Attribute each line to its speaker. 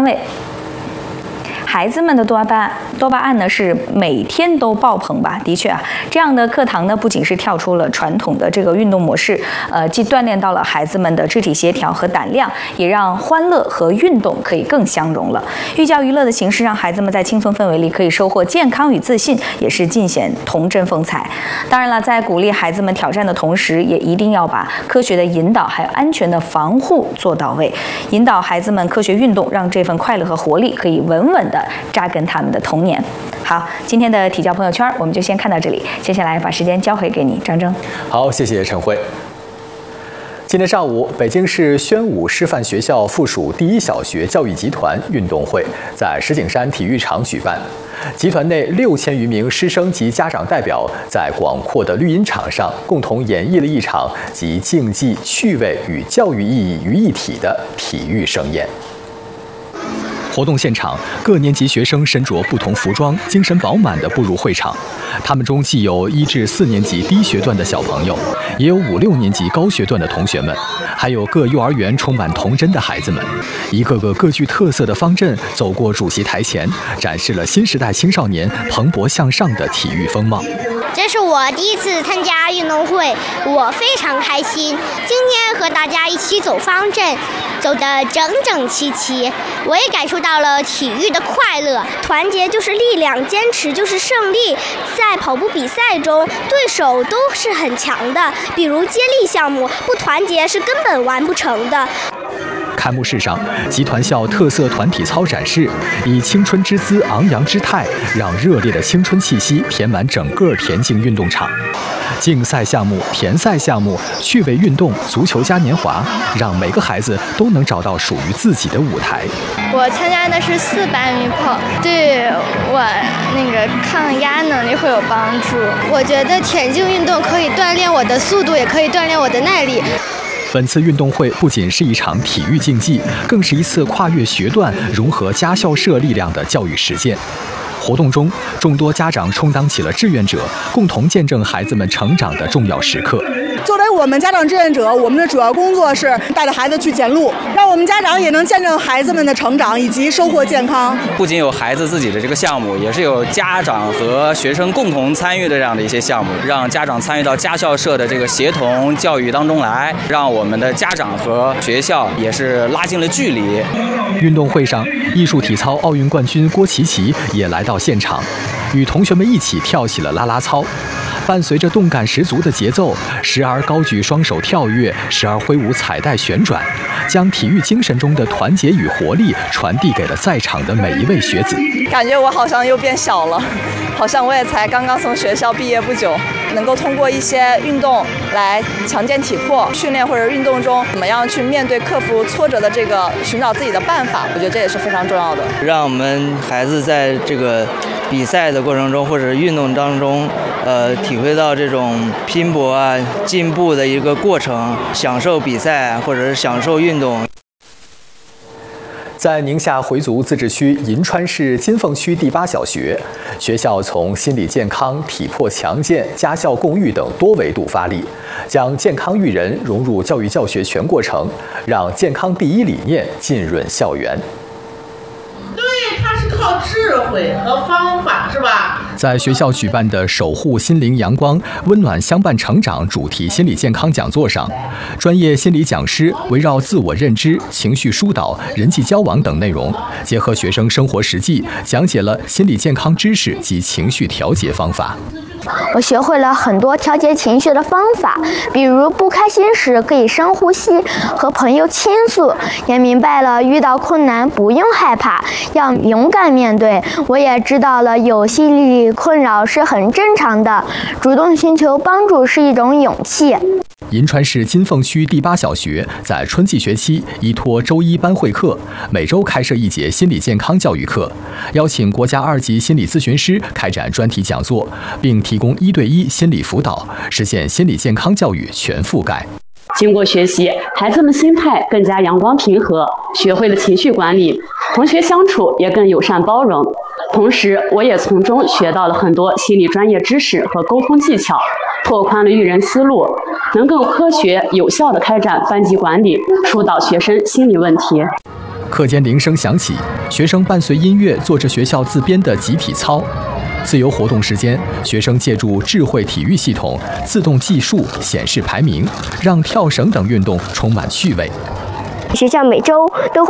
Speaker 1: 慰。孩子们的多巴胺呢是每天都爆棚吧？的确啊，这样的课堂呢不仅是跳出了传统的这个运动模式，既锻炼到了孩子们的肢体协调和胆量，也让欢乐和运动可以更相融了。寓教于乐的形式让孩子们在轻松氛围里可以收获健康与自信，也是尽显童真风采。当然了，在鼓励孩子们挑战的同时，也一定要把科学的引导还有安全的防护做到位，引导孩子们科学运动，让这份快乐和活力可以稳稳地扎根他们的童年。好，今天的体教朋友圈我们就先看到这里，接下来把时间交回给你，张征。
Speaker 2: 好，谢谢陈慧。今天上午，北京市宣武师范学校附属第一小学教育集团运动会在石景山体育场举办。集团内6000余名师生及家长代表在广阔的绿茵场上共同演绎了一场集竞技、趣味与教育意义于一体的体育盛宴。活动现场，各年级学生身着不同服装，精神饱满地步入会场。他们中既有1至4年级低学段的小朋友，也有5、6年级高学段的同学们，还有各幼儿园充满童真的孩子们。一个个各具特色的方阵走过主席台前，展示了新时代青少年蓬勃向上的体育风貌。
Speaker 3: 这是我第一次参加运动会，我非常开心。今天和大家一起走方阵，走得整整齐齐，我也感受到了体育的快乐。团结就是力量，坚持就是胜利。在跑步比赛中，对手都是很强的，比如接力项目，不团结是根本完不成的。
Speaker 2: 开幕式上，集团校特色团体操展示，以青春之姿、昂扬之态，让热烈的青春气息填满整个田径运动场。竞赛项目、田赛项目、趣味运动、足球嘉年华，让每个孩子都能找到属于自己的舞台。
Speaker 4: 我参加的是400米跑，对我抗压能力会有帮助。我觉得田径运动可以锻炼我的速度，也可以锻炼我的耐力。
Speaker 2: 本次运动会不仅是一场体育竞技，更是一次跨越学段、融合家校社力量的教育实践。活动中，众多家长充当起了志愿者，共同见证孩子们成长的重要时刻。
Speaker 5: 作为我们家长志愿者，我们的主要工作是带着孩子去捡路，让我们家长也能见证孩子们的成长以及收获健康。
Speaker 6: 不仅有孩子自己的这个项目，也是有家长和学生共同参与的这样的一些项目，让家长参与到家校社的这个协同教育当中来，让我们的家长和学校也是拉近了距离。
Speaker 2: 运动会上，艺术体操奥运冠军郭琪琪也来到现场，与同学们一起跳起了啦啦操。伴随着动感十足的节奏，时而高举双手跳跃，时而挥舞彩带旋转，将体育精神中的团结与活力传递给了在场的每一位学子。
Speaker 7: 感觉我好像又变小了，好像我也才刚刚从学校毕业不久，能够通过一些运动来强健体魄，训练或者运动中怎么样去面对克服挫折的这个寻找自己的办法，我觉得这也是非常重要的。
Speaker 8: 让我们孩子在这个比赛的过程中或者运动当中体会到这种拼搏啊、进步的一个过程，享受比赛或者是享受运动。
Speaker 2: 在宁夏回族自治区银川市金凤区第8小学，学校从心理健康、体魄强健、家校共育等多维度发力，将健康育人融入教育教学全过程，让健康第一理念浸润校园。
Speaker 9: 它是靠智慧和方法，是吧？
Speaker 2: 在学校举办的守护心灵阳光、温暖相伴成长主题心理健康讲座上，专业心理讲师围绕自我认知、情绪疏导、人际交往等内容，结合学生生活实际，讲解了心理健康知识及情绪调节方法。
Speaker 3: 我学会了很多调节情绪的方法，比如不开心时可以深呼吸，和朋友倾诉，也明白了遇到困难不用害怕，要勇敢面对。我也知道了有心理困扰是很正常的，主动寻求帮助是一种勇气。
Speaker 2: 银川市金凤区第8小学在春季学期依托周一班会课，每周开设1节心理健康教育课，邀请国家2级心理咨询师开展专题讲座，并提供1对1心理辅导，实现心理健康教育全覆盖。
Speaker 10: 经过学习，孩子们心态更加阳光平和，学会了情绪管理，同学相处也更友善包容。同时，我也从中学到了很多心理专业知识和沟通技巧，拓宽了育人思路，能更科学有效地开展班级管理，疏导学生心理问题。
Speaker 2: 课间铃声响起，学生伴随音乐做着学校自编的集体操。自由活动时间，学生借助智慧体育系统自动计数、显示排名，让跳绳等运动充满趣味。
Speaker 11: 学校每周都